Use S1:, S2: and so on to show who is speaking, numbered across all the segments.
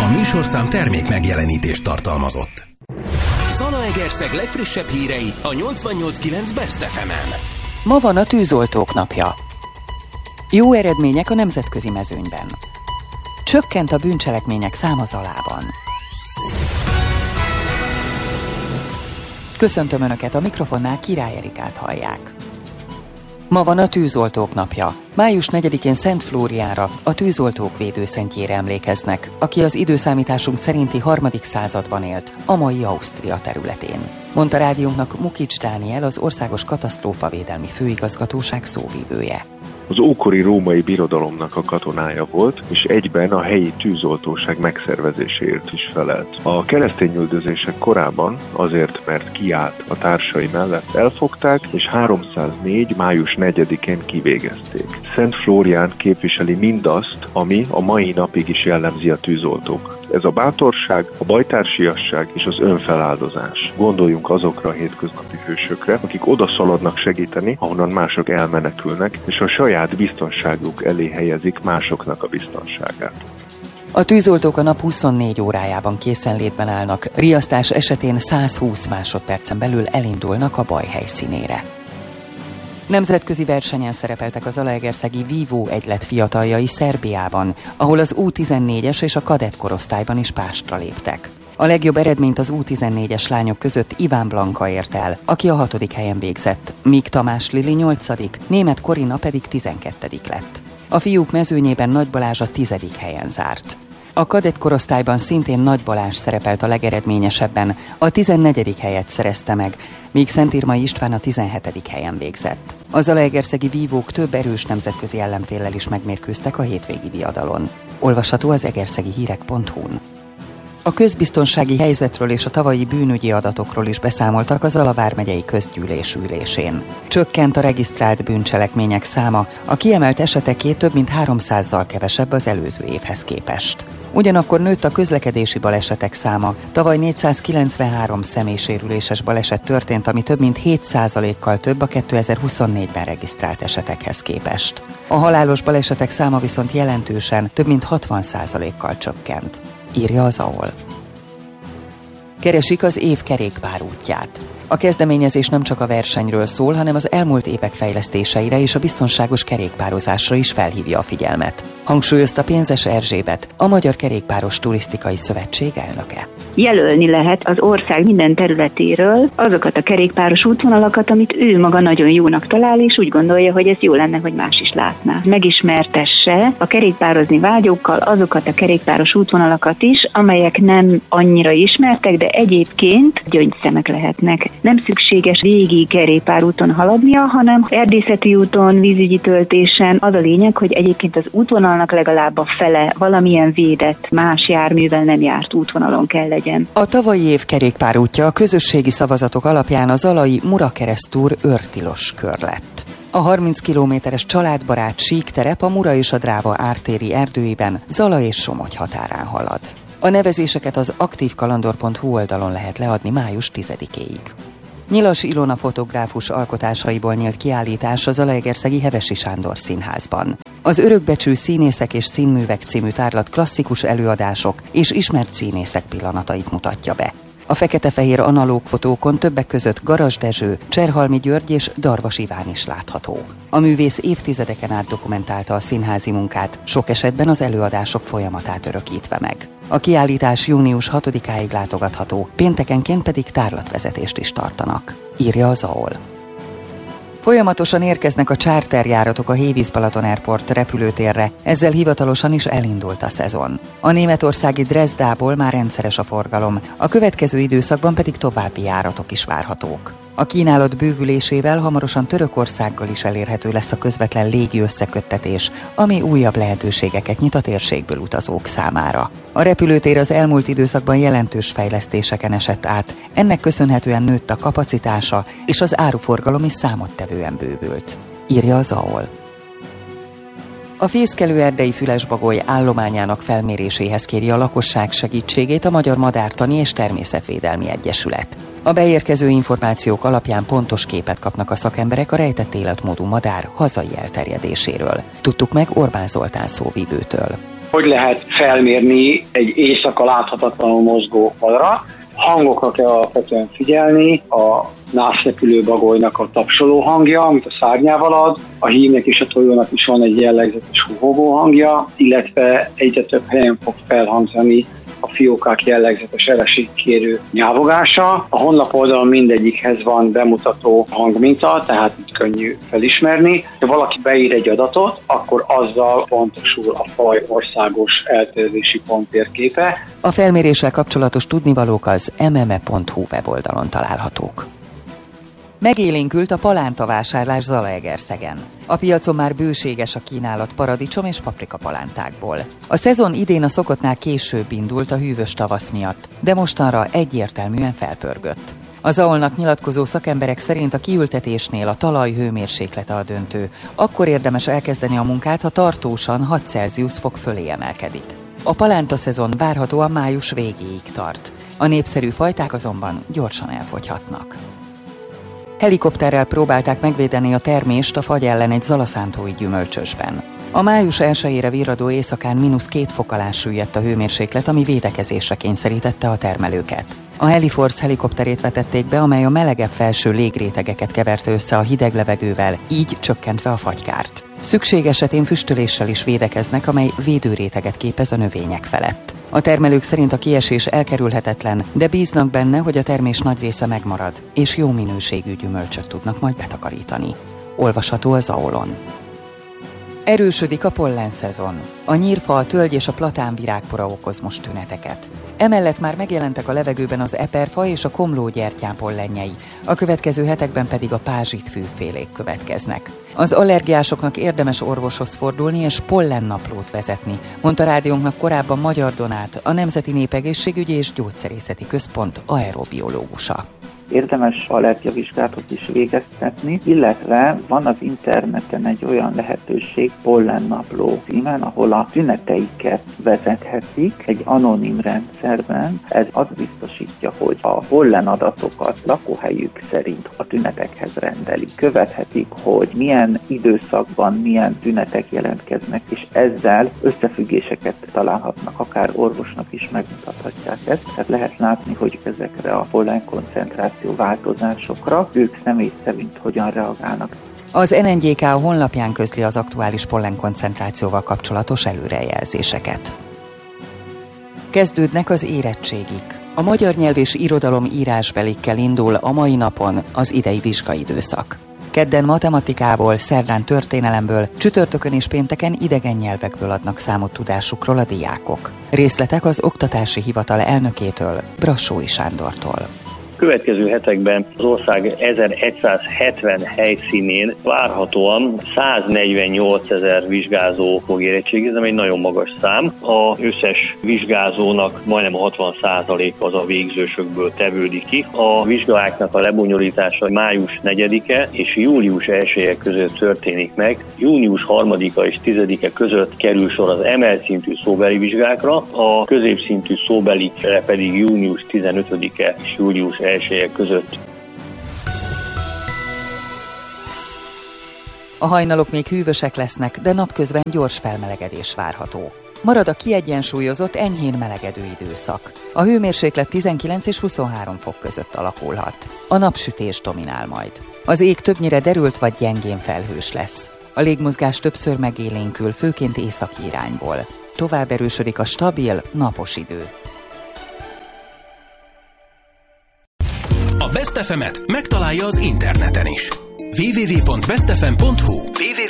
S1: műsorszám termék megjelenítést tartalmazott. Zalaegerszeg legfrissebb hírei a 88.9 Best FM-en.
S2: Ma van a tűzoltók napja. Jó eredmények a nemzetközi mezőnyben. Csökkent a bűncselekmények száma Zalában. Köszöntöm Önöket, a mikrofonnál Király Erikát hallják. Ma van a tűzoltók napja. Május 4-én Szent Flóriánra, a tűzoltók védőszentjére emlékeznek, aki az időszámításunk szerinti 3. században élt, a mai Ausztria területén. Mondta rádiónknak Mukics Dániel, az Országos Katasztrófavédelmi Főigazgatóság szóvivője.
S3: Az ókori római birodalomnak a katonája volt, és egyben a helyi tűzoltóság megszervezéséért is felelt. A keresztényüldözések korában azért, mert kiállt a társai mellett, elfogták, és 304. május 4-én kivégezték. Szent Flórián képviseli mindazt, ami a mai napig is jellemzi a tűzoltók. Ez a bátorság, a bajtársiasság és az önfeláldozás. Gondoljunk azokra a hétköznapi hősökre, akik odaszaladnak segíteni, ahonnan mások elmenekülnek, és a saját biztonságuk elé helyezik másoknak a biztonságát.
S2: A tűzoltók a nap 24 órájában készenlétben állnak, riasztás esetén 120 másodpercen belül elindulnak a baj helyszínére. Nemzetközi versenyen szerepeltek a zalaegerszegi Vívó egylet fiataljai Szerbiában, ahol az U14-es és a kadett korosztályban is pástra léptek. A legjobb eredményt az U14-es lányok között Iván Blanka ért el, aki a 6. helyen végzett, míg Tamás Lili 8., Németh Korina pedig 12. lett. A fiúk mezőnyében Nagy Balázs a 10. helyen zárt. A kadett korosztályban szintén Nagy Balázs szerepelt a legeredményesebben, a 14. helyet szerezte meg, míg Szentírmai István a 17. helyen végzett. A zalaegerszegi vívók több erős nemzetközi ellenféllel is megmérkőztek a hétvégi viadalon. Olvasható az egerszegihírek.hu-n. A közbiztonsági helyzetről és a tavalyi bűnügyi adatokról is beszámoltak a Zala vármegyei közgyűlés ülésén. Csökkent a regisztrált bűncselekmények száma, a kiemelt eseteké több mint 300-zal kevesebb az előző évhez képest. Ugyanakkor nőtt a közlekedési balesetek száma. Tavaly 493 személysérüléses baleset történt, ami több mint 7%-kal több a 2024-ben regisztrált esetekhez képest. A halálos balesetek száma viszont jelentősen, több mint 60%-kal csökkent, írja az AOL. Keresik az év kerékpárútját. A kezdeményezés nem csak a versenyről szól, hanem az elmúlt évek fejlesztéseire és a biztonságos kerékpározásra is felhívja a figyelmet. Hangsúlyozta Pénzes Erzsébet, a Magyar Kerékpáros Turisztikai Szövetség elnöke.
S4: Jelölni lehet az ország minden területéről azokat a kerékpáros útvonalakat, amit ő maga nagyon jónak talál, és úgy gondolja, hogy ez jó lenne, hogy más is látná. Megismertesse a kerékpározni vágyókkal azokat a kerékpáros útvonalakat is, amelyek nem annyira ismertek, de egyébként gyöngyszemek lehetnek. Nem szükséges régi kerékpárúton haladnia, hanem erdészeti úton, vízügyi töltésen. Az a lényeg, hogy egyébként az útvonalnak legalább a fele valamilyen védett, más járművel nem járt útvonalon kell legyen.
S2: A tavalyi év kerékpárútja a közösségi szavazatok alapján a zalai Murakeresztúr őrtilos kör lett. A 30 kilométeres családbarát síkterep a Mura és a Dráva ártéri erdőiben, Zala és Somogy határán halad. A nevezéseket az aktívkalandor.hu oldalon lehet leadni május 10-éig. Nyilas Ilona fotográfus alkotásaiból nyílt kiállítás a zalaegerszegi Hevesi Sándor Színházban. Az Örökbecsű Színészek és Színművek című tárlat klasszikus előadások és ismert színészek pillanatait mutatja be. A fekete-fehér analóg fotókon többek között Garas Dezső, Cserhalmi György és Darvas Iván is látható. A művész évtizedeken át dokumentálta a színházi munkát, sok esetben az előadások folyamatát örökítve meg. A kiállítás június 6-áig látogatható, péntekenként pedig tárlatvezetést is tartanak, írja az AOL. Folyamatosan érkeznek a charterjáratok a Hévíz-Balaton Airport repülőtérre, ezzel hivatalosan is elindult a szezon. A németországi Dresdából már rendszeres a forgalom, a következő időszakban pedig további járatok is várhatók. A kínálat bővülésével hamarosan Törökországgal is elérhető lesz a közvetlen légi összeköttetés, ami újabb lehetőségeket nyit a térségből utazók számára. A repülőtér az elmúlt időszakban jelentős fejlesztéseken esett át, ennek köszönhetően nőtt a kapacitása, és az áruforgalom is számottevően bővült, írja az AOL. A fészkelő erdei fülesbagoly állományának felméréséhez kéri a lakosság segítségét a Magyar Madártani és Természetvédelmi Egyesület. A beérkező információk alapján pontos képet kapnak a szakemberek a rejtett életmódú madár hazai elterjedéséről. Tudtuk meg Orbán Zoltán szóvivőtől.
S5: hogy lehet felmérni egy éjszaka láthatatlanul mozgó falra. Hangokra kell alapvetően figyelni, a nászrepülő bagolynak a tapsoló hangja, amit a szárnyával ad, a hímnek és a tojónak is van egy jellegzetes huhogó hangja, illetve egyre több helyen fog felhangzani a fiókák jellegzetes ereségkérő nyávogása. A honlap oldalon mindegyikhez van bemutató hangminta, tehát itt könnyű felismerni. Ha valaki beír egy adatot, akkor azzal pontosul a faj országos elterjedési ponttérképe.
S2: A felméréssel kapcsolatos tudnivalók az mme.hu weboldalon találhatók. Megélénkült a palántavásárlás Zalaegerszegen. A piacon már bőséges a kínálat paradicsom és paprika palántákból. A szezon idén a szokottnál később indult a hűvös tavasz miatt, de mostanra egyértelműen felpörgött. Az AOL-nak nyilatkozó szakemberek szerint a kiültetésnél a talaj hőmérséklete a döntő. Akkor érdemes elkezdeni a munkát, ha tartósan 6 Celsius fok fölé emelkedik. A palánta szezon várhatóan május végéig tart. A népszerű fajták azonban gyorsan elfogyhatnak. Helikopterrel próbálták megvédeni a termést a fagy ellen egy zalaszántói gyümölcsösben. A május 1-ére virradó éjszakán -2 fok alá süllyedt a hőmérséklet, ami védekezésre kényszerítette a termelőket. A Heliforce helikopterét vetették be, amely a melegebb felső légrétegeket keverte össze a hideg levegővel, így csökkentve a fagykárt. Szükség esetén füstöléssel is védekeznek, amely védőréteget képez a növények felett. A termelők szerint a kiesés elkerülhetetlen, de bíznak benne, hogy a termés nagy része megmarad, és jó minőségű gyümölcsöt tudnak majd betakarítani. Olvasható az AOL-on. Erősödik a pollenszezon. A nyírfa, a tölgy és a platánvirágpora okoz most tüneteket. Emellett már megjelentek a levegőben az eperfa és a komlógyertyán pollenjei, a következő hetekben pedig a pázsitfűfélék következnek. Az allergiásoknak érdemes orvoshoz fordulni és pollennaplót vezetni, mondta rádiónknak korábban Magyar Donát, a Nemzeti Népegészségügyi és Gyógyszerészeti Központ aerobiológusa.
S6: Érdemes allergiavizsgálatot is végeztetni, illetve van az interneten egy olyan lehetőség, pollennapló címen, ahol a tüneteiket vezethetik egy anonim rendszerben. Ez azt biztosítja, hogy a pollenadatokat lakóhelyük szerint a tünetekhez rendelik. Követhetik, hogy milyen időszakban milyen tünetek jelentkeznek, és ezzel összefüggéseket találhatnak, akár orvosnak is megmutathatják ezt. Tehát lehet látni, hogy ezekre a pollenkoncentráció változásokra ők személy szerint hogyan reagálnak.
S2: Az NNGK honlapján közli az aktuális pollenkoncentrációval kapcsolatos előrejelzéseket. Kezdődnek az érettségik. A magyar nyelv és irodalom írásbelikkel indul a mai napon az idei vizsgaidőszak. Kedden matematikából, szerdán történelemből, csütörtökön és pénteken idegen nyelvekből adnak számot tudásukról a diákok. Részletek az Oktatási Hivatal elnökétől, Brassói Sándortól.
S7: Következő hetekben az ország 1170 helyszínén várhatóan 148 000 vizsgázó fog érettségizni, ez egy nagyon magas szám. Az összes vizsgázónak majdnem 60% az a végzősökből tevődik ki. A vizsgáknak a lebonyolítása május 4-e és július 1-e között történik meg. Június 3-a és 10-e között kerül sor az emelt szintű szóbeli vizsgákra, a középszintű szóbelikre pedig június 15-e és július 1-e között.
S2: A hajnalok még hűvösek lesznek, de napközben gyors felmelegedés várható. Marad a kiegyensúlyozott, enyhén melegedő időszak. A hőmérséklet 19 és 23 fok között alakulhat. A napsütés dominál majd. Az ég többnyire derült vagy gyengén felhős lesz. A légmozgás többször megélénkül, főként északi irányból. Tovább erősödik a stabil, napos idő.
S1: A Best FM-et megtalálja az interneten is. www.bestfm.hu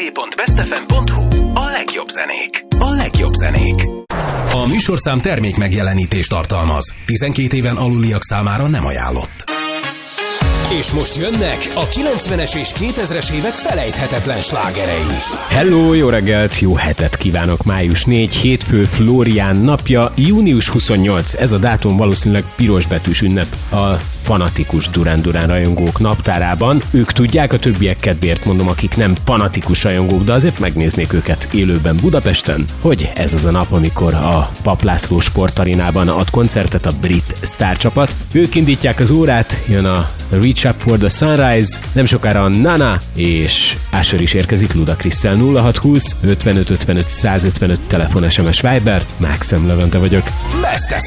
S1: A legjobb zenék. A legjobb zenék. A műsorszám termék megjelenítést tartalmaz. 12 éven aluliak számára nem ajánlott. És most jönnek a 90-es és 2000-es évek felejthetetlen slágerei.
S8: Hello, jó reggelt, jó hetet kívánok! Május 4, hétfő, Flórián napja, június 28, ez a dátum valószínűleg pirosbetűs ünnep. A fanatikus Duran Duran rajongók naptárában. Ők tudják, a többiek kedvéért mondom, akik nem fanatikus rajongók, de azért megnéznék őket élőben Budapesten, hogy ez az a nap, amikor a Papp László sportarénában ad koncertet a brit sztárcsapat. Ők indítják az órát, jön a Reach Up for the Sunrise, nem sokára a Nana, és Usher is érkezik Ludacrisszel. 0620 55 55 155 telefon, SMS, Viber. Maxim Levente vagyok.
S1: Best